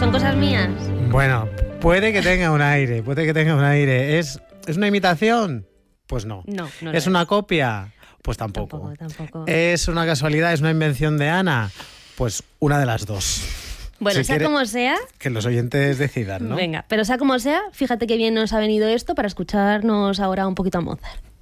¿Son cosas mías? Bueno, puede que tenga un aire. ¿Es una imitación? Pues no. No ¿Es una copia? Pues tampoco. Tampoco. ¿Es una casualidad? ¿Es una invención de Ana? Pues una de las dos. Bueno, Si sea quiere, como sea... que los oyentes decidan, ¿no? Venga, pero sea como sea, fíjate qué bien nos ha venido esto para escucharnos ahora un poquito a Mozart.